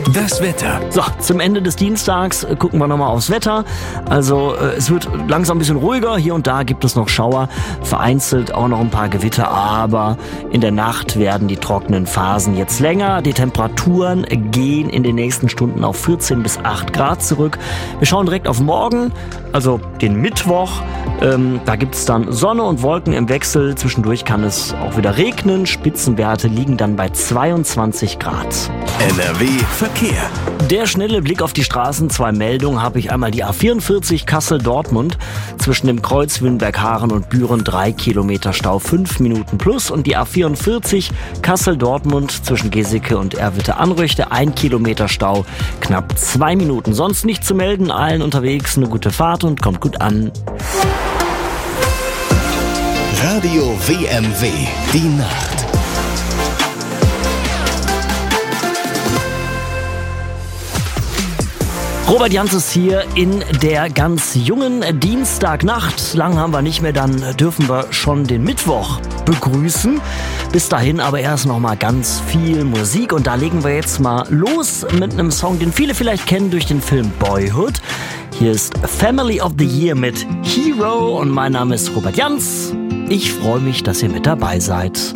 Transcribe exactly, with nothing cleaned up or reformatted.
Das Wetter. So, zum Ende des Dienstags äh, gucken wir nochmal aufs Wetter. Also äh, es wird langsam ein bisschen ruhiger. Hier und da gibt es noch Schauer, vereinzelt auch noch ein paar Gewitter. Aber in der Nacht werden die trockenen Phasen jetzt länger. Die Temperaturen gehen in den nächsten Stunden auf vierzehn bis acht Grad zurück. Wir schauen direkt auf morgen, also den Mittwoch. Ähm, da gibt es dann Sonne und Wolken im Wechsel. Zwischendurch kann es auch wieder regnen. Spitzenwerte liegen dann bei zweiundzwanzig Grad. N R W Verkehr. Der schnelle Blick auf die Straßen. Zwei Meldungen habe ich. Einmal die A vierundvierzig Kassel-Dortmund. Zwischen dem Kreuz Wünnberg-Haaren und Büren drei Kilometer Stau, fünf Minuten plus. Und die A vierundvierzig Kassel-Dortmund zwischen Geseke und Erwitte-Anröchte, ein Kilometer Stau, knapp zwei Minuten. Sonst nicht zu melden. Allen unterwegs eine gute Fahrt und kommt gut an. Radio W M W, die Nacht. Robert Jans ist hier in der ganz jungen Dienstagnacht. Lang haben wir nicht mehr, dann dürfen wir schon den Mittwoch begrüßen. Bis dahin aber erst noch mal ganz viel Musik. Und da legen wir jetzt mal los mit einem Song, den viele vielleicht kennen durch den Film Boyhood. Hier ist Family of the Year mit Hero und mein Name ist Robert Jans. Ich freue mich, dass ihr mit dabei seid.